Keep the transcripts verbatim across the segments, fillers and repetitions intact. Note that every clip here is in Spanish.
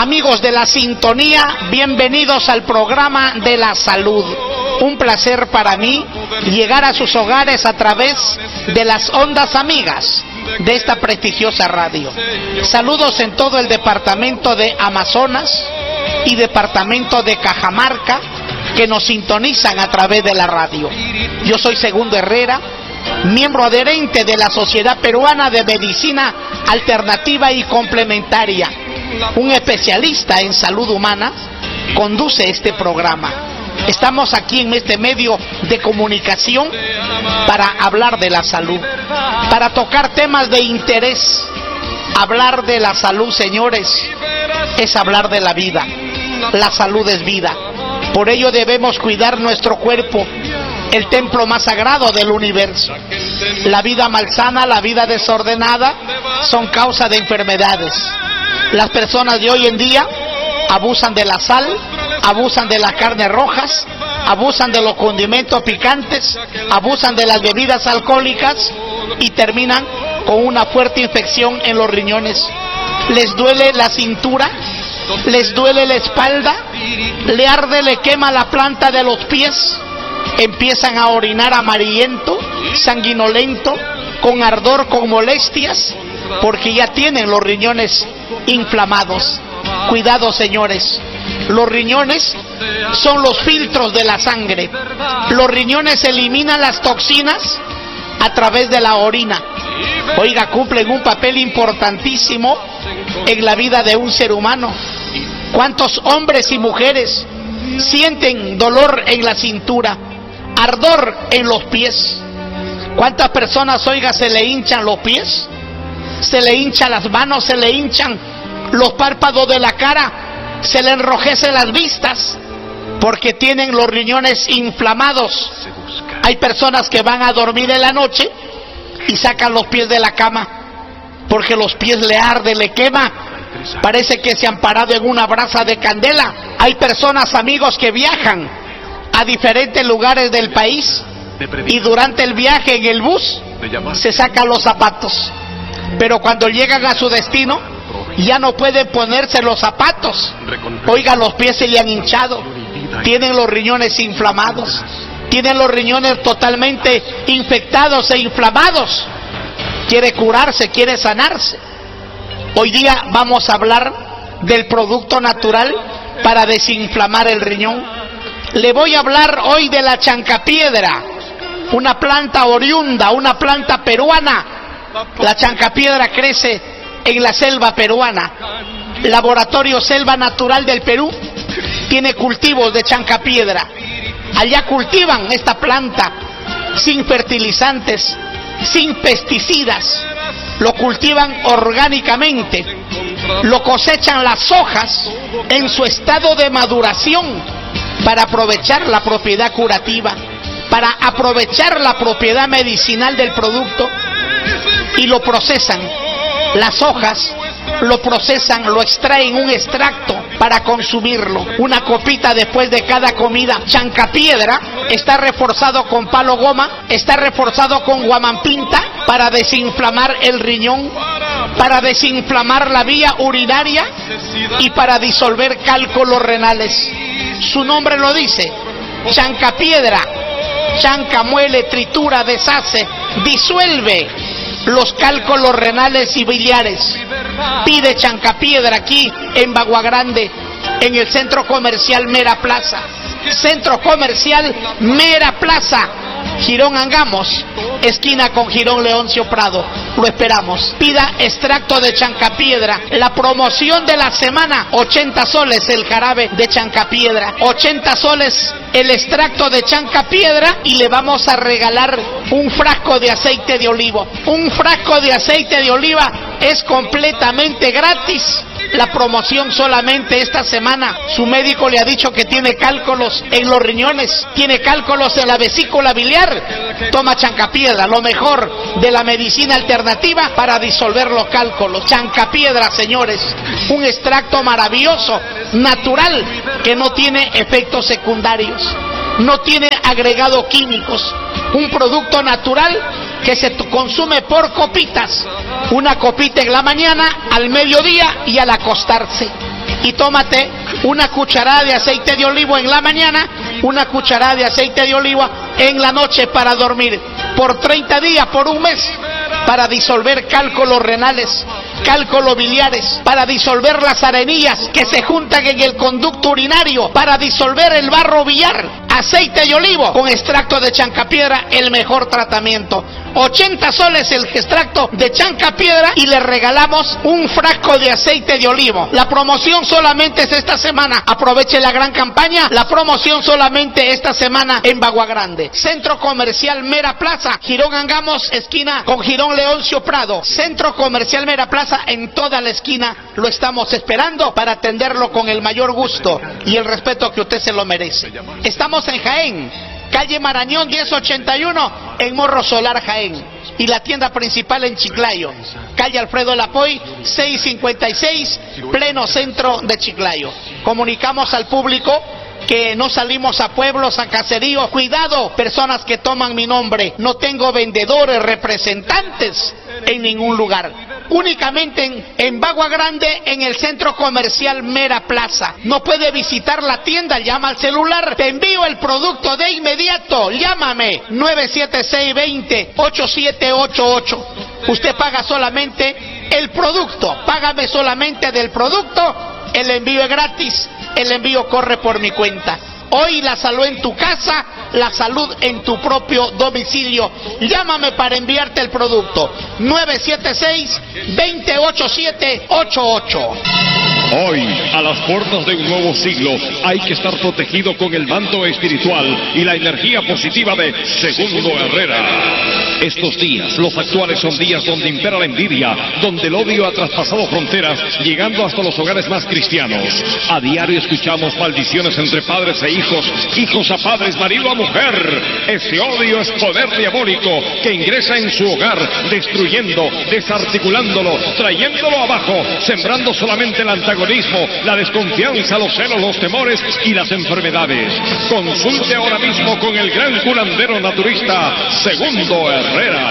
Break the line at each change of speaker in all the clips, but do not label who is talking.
Amigos de la sintonía, bienvenidos al programa de la salud. Un placer para mí llegar a sus hogares a través de las ondas amigas de esta prestigiosa radio. Saludos en todo el departamento de Amazonas y departamento de Cajamarca que nos sintonizan a través de la radio. Yo soy Segundo Herrera, miembro adherente de la Sociedad Peruana de Medicina Alternativa y Complementaria. Un especialista en salud humana conduce este programa. Estamos aquí en este medio de comunicación para hablar de la salud, para tocar temas de interés. Hablar de la salud, señores, es hablar de la vida. La salud es vida. Por ello debemos cuidar nuestro cuerpo, el templo más sagrado del universo. La vida malsana, la vida desordenada son causa de enfermedades. Las personas de hoy en día abusan de la sal, abusan de las carnes rojas, abusan de los condimentos picantes, abusan de las bebidas alcohólicas y terminan con una fuerte infección en los riñones. Les duele la cintura, les duele la espalda, le arde, le quema la planta de los pies, empiezan a orinar amarillento, sanguinolento, con ardor, con molestias, porque ya tienen los riñones inflamados. Cuidado, señores, los riñones son los filtros de la sangre. Los riñones eliminan las toxinas a través de la orina. Oiga, cumplen un papel importantísimo en la vida de un ser humano. ¿Cuántos hombres y mujeres sienten dolor en la cintura, ardor en los pies? ¿Cuántas personas, oiga, se le hinchan los pies? Se le hinchan las manos, se le hinchan los párpados de la cara, se le enrojecen las vistas porque tienen los riñones inflamados. Hay personas que van a dormir en la noche y sacan los pies de la cama porque los pies le arde, le quema, parece que se han parado en una brasa de candela. Hay personas, amigos, que viajan a diferentes lugares del país y durante el viaje en el bus se sacan los zapatos, pero cuando llegan a su destino ya no pueden ponerse los zapatos. Oiga, los pies se le han hinchado, tienen los riñones inflamados, tienen los riñones totalmente infectados e inflamados. Quiere curarse, quiere sanarse. Hoy día vamos a hablar del producto natural para desinflamar el riñón. Le voy a hablar hoy de la chancapiedra, una planta oriunda, una planta peruana. La chancapiedra crece en la selva peruana. Laboratorio Selva Natural del Perú tiene cultivos de chancapiedra. Allá cultivan esta planta sin fertilizantes, sin pesticidas. Lo cultivan orgánicamente. Lo cosechan las hojas en su estado de maduración para aprovechar la propiedad curativa, para aprovechar la propiedad medicinal del producto, y lo procesan. Las hojas lo procesan, lo extraen un extracto para consumirlo. Una copita después de cada comida. Chancapiedra está reforzado con palo goma, está reforzado con guamampinta para desinflamar el riñón, para desinflamar la vía urinaria y para disolver cálculos renales. Su nombre lo dice, chancapiedra. Chanca muele, tritura, deshace, disuelve los cálculos renales y biliares. Pide chancapiedra aquí en Bagua Grande, en el centro comercial Mera Plaza. Centro comercial Mera Plaza, Girón Angamos, esquina con Girón Leoncio Prado. Lo esperamos. Pida extracto de chancapiedra. La promoción de la semana, ochenta soles el jarabe de chancapiedra, ochenta soles el extracto de chancapiedra, y le vamos a regalar un frasco de aceite de olivo. Un frasco de aceite de oliva es completamente gratis. La promoción solamente esta semana. Su médico le ha dicho que tiene cálculos en los riñones, tiene cálculos en la vesícula biliar. Toma chancapiedra, lo mejor de la medicina alternativa para disolver los cálculos. Chancapiedra, señores, un extracto maravilloso, natural, que no tiene efectos secundarios, no tiene agregados químicos. Un producto natural que se consume por copitas. Una copita en la mañana, al mediodía y al acostarse. y tómate una cucharada de aceite de olivo en la mañana, una cucharada de aceite de oliva en la noche para dormir, por treinta días, por un mes, para disolver cálculos renales, cálculos biliares, para disolver las arenillas que se juntan en el conducto urinario, para disolver el barro biliar. Aceite de olivo con extracto de chancapiedra, el mejor tratamiento. ochenta soles el extracto de chancapiedra y le regalamos un frasco de aceite de olivo. La promoción solamente es esta semana. Aproveche la gran campaña. La promoción solamente esta semana en Bagua Grande. Centro Comercial Mera Plaza, Girón Angamos, esquina con Girón Leoncio Prado. Centro Comercial Mera Plaza, en toda la esquina lo estamos esperando para atenderlo con el mayor gusto y el respeto que usted se lo merece. Estamos en Jaén, calle Marañón diez ochenta y uno, en Morro Solar, Jaén. Y la tienda principal en Chiclayo, calle Alfredo Lapoy seiscientos cincuenta y seis, pleno centro de Chiclayo. Comunicamos al público que no salimos a pueblos, a caseríos. Cuidado, personas que toman mi nombre. No tengo vendedores, representantes en ningún lugar. Únicamente en, en Bagua Grande, en el centro comercial Mera Plaza. No puede visitar la tienda, llama al celular. Te envío el producto de inmediato. Llámame nueve siete seis, veinte, ochenta y siete ochenta y ocho. Usted paga solamente el producto. Págame solamente del producto. El envío es gratis. El envío corre por mi cuenta. Hoy la salud en tu casa, la salud en tu propio domicilio. Llámame para enviarte el producto. nueve siete seis, veinte, ochenta y siete ochenta y ocho.
Hoy, a las puertas de un nuevo siglo, hay que estar protegido con el manto espiritual y la energía positiva de Segundo Herrera. Estos días, los actuales, son días donde impera la envidia, donde el odio ha traspasado fronteras, llegando hasta los hogares más cristianos. A diario escuchamos maldiciones entre padres e hijos, hijos a padres, marido a mujer. Ese odio es poder diabólico que ingresa en su hogar, destruyendo, desarticulándolo, trayéndolo abajo, sembrando solamente el antagonismo, la desconfianza, los celos, los temores y las enfermedades. Consulte ahora mismo con el gran curandero naturista Segundo Herrera.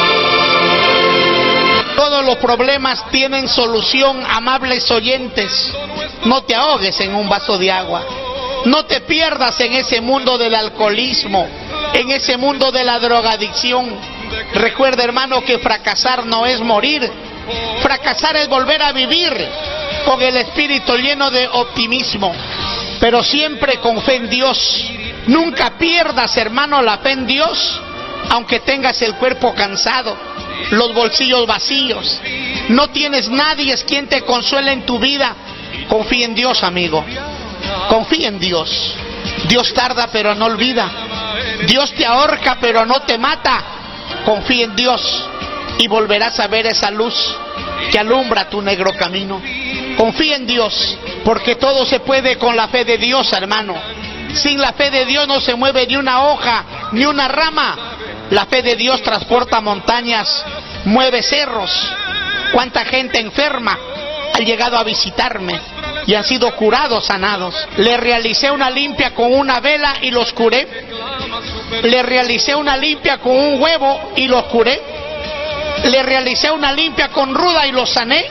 Todos los problemas tienen solución, amables oyentes. No te ahogues en un vaso de agua. No te pierdas en ese mundo del alcoholismo, en ese mundo de la drogadicción. Recuerda, hermano, que fracasar no es morir. Fracasar es volver a vivir con el espíritu lleno de optimismo, pero siempre con fe en Dios. Nunca pierdas, hermano, la fe en Dios, aunque tengas el cuerpo cansado, los bolsillos vacíos, no tienes nadie es quien te consuele en tu vida. Confía en Dios, amigo. Confía en Dios. Dios tarda pero no olvida. Dios te ahorca pero no te mata. Confía en Dios y volverás a ver esa luz que alumbra tu negro camino. Confía en Dios, porque todo se puede con la fe de Dios, hermano. Sin la fe de Dios no se mueve ni una hoja, ni una rama. La fe de Dios transporta montañas, mueve cerros. ¿Cuánta gente enferma ha llegado a visitarme y han sido curados, sanados? Le realicé una limpia con una vela y los curé. Le realicé una limpia con un huevo y los curé. Le realicé una limpia con ruda y los sané.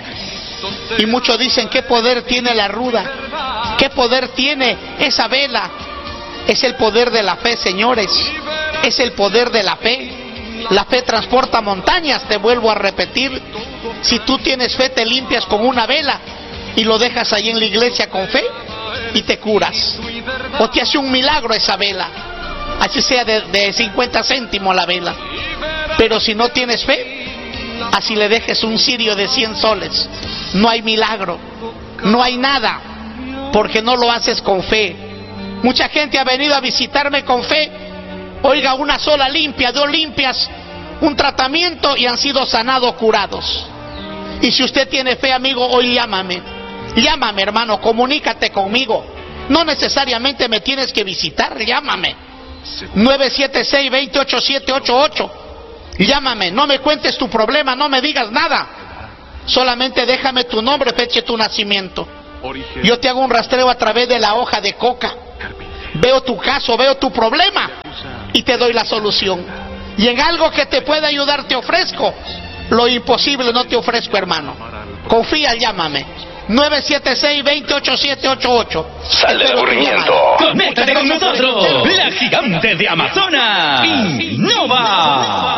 Y muchos dicen, ¿qué poder tiene la ruda? ¿Qué poder tiene esa vela? Es el poder de la fe, señores. Es el poder de la fe. La fe transporta montañas, te vuelvo a repetir. Si tú tienes fe, te limpias con una vela y lo dejas ahí en la iglesia con fe y te curas. O te hace un milagro esa vela, así sea de, de cincuenta céntimos la vela. Pero si no tienes fe, así le dejes un cirio de cien soles, no hay milagro, no hay nada, porque no lo haces con fe. Mucha gente ha venido a visitarme con fe. Oiga, una sola limpia, dos limpias, un tratamiento y han sido sanados, curados. Y si usted tiene fe, amigo, hoy llámame. Llámame, hermano, comunícate conmigo. No necesariamente me tienes que visitar, llámame. nueve siete seis, veinte, ochenta y siete ochenta y ocho. Llámame, no me cuentes tu problema, no me digas nada. Solamente déjame tu nombre, fecha de tu nacimiento. Yo te hago un rastreo a través de la hoja de coca. Veo tu caso, veo tu problema y te doy la solución. Y en algo que te pueda ayudar te ofrezco. Lo imposible no te ofrezco, hermano. Confía, llámame. nueve siete seis, dos ocho siete ocho ocho.
Sal del aburrimiento.
Conéctate con nosotros. La gigante de Amazonas. Innova.